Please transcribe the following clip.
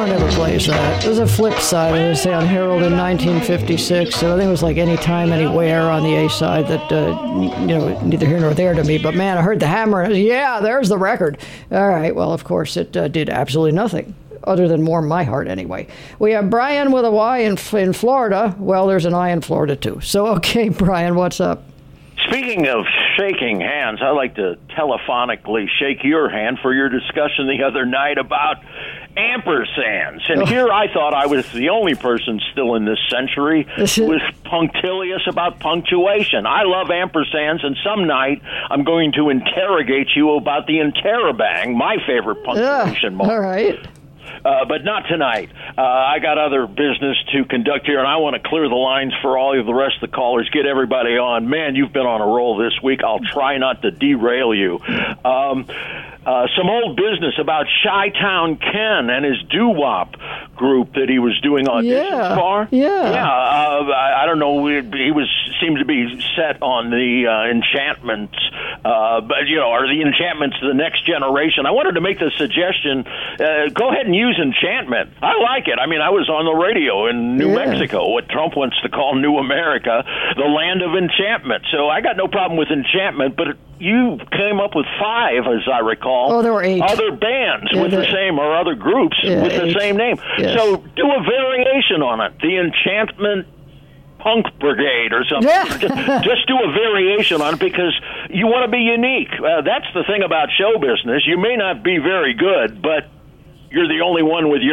never plays that. There's a flip side, as I say, on Harold in 1956. So I think it was like Anytime, Anywhere on the A side that, neither here nor there to me. But man, I heard the hammer. And yeah, there's the record. All right. Well, of course, it did absolutely nothing other than warm my heart anyway. We have Brian with a Y in Florida. Well, there's an I in Florida too. So, okay, Brian, what's up? Speaking of shaking hands, I'd like to telephonically shake your hand for your discussion the other night about ampersands. And here I thought I was the only person still in this century who was punctilious about punctuation. I love ampersands, and some night I'm going to interrogate you about the interrobang, my favorite punctuation mark. All right. But not tonight. I got other business to conduct here, and I want to clear the lines for all of the rest of the callers, get everybody on. Man, you've been on a roll this week. I'll try not to derail you. Some old business about Chi-Town Ken and his doo-wop group that he was doing auditions for. I don't know. He seemed to be set on the enchantments, or the enchantments of the next generation. I wanted to make the suggestion, go ahead and use enchantment. I like it. I mean, I was on the radio in New Mexico, what Trump wants to call New America, the land of enchantment. So I got no problem with enchantment, but you came up with 5, as I recall. Oh, there were 8. Other bands with the same, or other groups with 8. the same name. Yes. So do a variation on it. The Enchantment Punk Brigade or something. Just do a variation on it because you want to be unique. That's the thing about show business. You may not be very good, but you're the only one with your